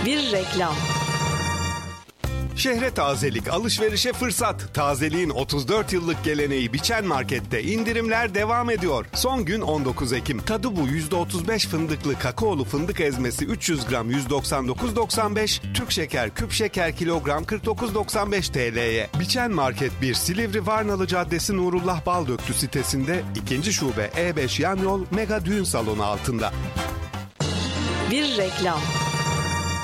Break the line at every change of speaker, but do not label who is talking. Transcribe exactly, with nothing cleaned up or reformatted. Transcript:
Bir reklam.
Şehre tazelik, alışverişe fırsat. Tazeliğin otuz dört yıllık geleneği Biçen Market'te indirimler devam ediyor. Son gün on dokuz Ekim. Tadı bu yüzde otuz beş fındıklı kakaolu fındık ezmesi üç yüz gram yüz doksan dokuz doksan beş. Türk şeker küp şeker kilogram kırk dokuz doksan beş T L'ye. Biçen Market bir Silivri Varnalı Caddesi Nurullah Baldöktü sitesinde, ikinci şube E beş yan yol Mega Düğün Salonu altında.
Bir reklam.